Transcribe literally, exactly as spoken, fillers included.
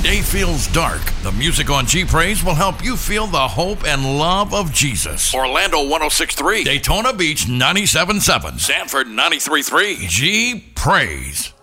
day feels dark, the music on G Praise will help you feel the hope and love of Jesus. Orlando one oh six point three, Daytona Beach ninety-seven point seven, Sanford ninety-three point three, G Praise.